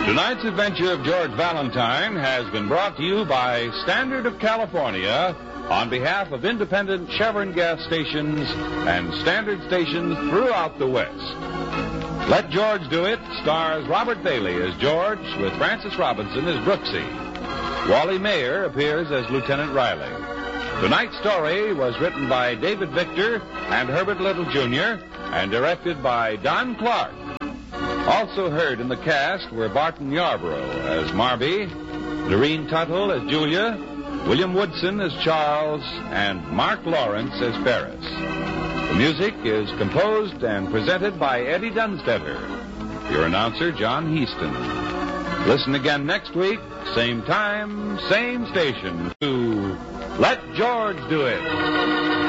Tonight's adventure of George Valentine has been brought to you by Standard of California on behalf of independent Chevron gas stations and Standard stations throughout the West. Let George Do It stars Robert Bailey as George with Francis Robinson as Brooksy. Wally Mayer appears as Lieutenant Riley. Tonight's story was written by David Victor and Herbert Little, Jr. and directed by Don Clark. Also heard in the cast were Barton Yarborough as Marby, Doreen Tuttle as Julia, William Woodson as Charles, and Mark Lawrence as Ferris. The music is composed and presented by Eddie Dunstetter. Your announcer, John Heaston. Listen again next week, same time, same station, to Let George Do It.